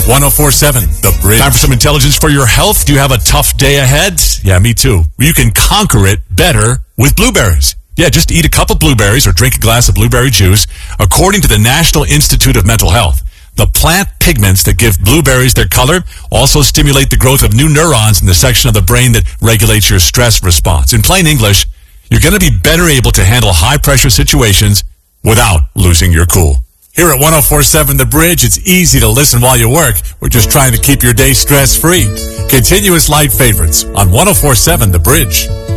1047, The Bridge. Time for some intelligence for your health. Do you have a tough day ahead? Yeah, me too. You can conquer it better with blueberries. Yeah, just eat a cup of blueberries or drink a glass of blueberry juice. According to the National Institute of Mental Health, the plant pigments that give blueberries their color also stimulate the growth of new neurons in the section of the brain that regulates your stress response. In plain English, you're going to be better able to handle high-pressure situations without losing your cool. Here at 1047 The Bridge, it's easy to listen while you work. We're just trying to keep your day stress-free. Continuous light favorites on 1047 The Bridge.